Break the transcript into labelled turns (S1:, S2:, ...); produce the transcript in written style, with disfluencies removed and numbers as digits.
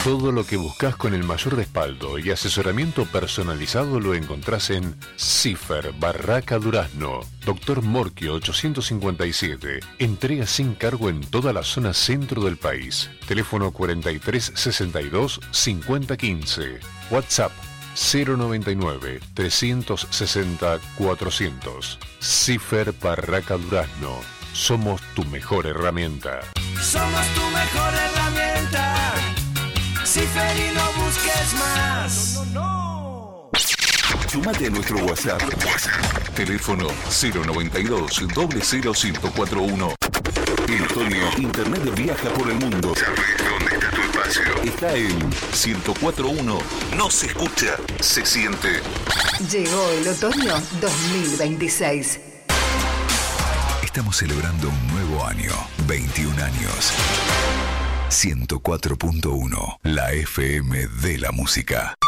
S1: Todo lo que buscas con el mayor respaldo y asesoramiento personalizado lo encontrás en Cifer Barraca Durazno. Dr. Morquio 857. Entrega sin cargo en toda la zona centro del país. Teléfono 4362 5015. WhatsApp 099-360-400. Cifer Barraca Durazno. Somos tu mejor herramienta.
S2: Somos tu mejor herramienta. Cifer y no busques más. No.
S3: Sumate a nuestro WhatsApp. Teléfono 092-001041. El Tonio Internet viaja por el mundo. ¿Sabes dónde está tu espacio? Está en 104.1. No se escucha, se siente.
S4: Llegó el otoño 2026.
S3: Estamos celebrando un nuevo año. 21 años. 104.1. La FM de la música.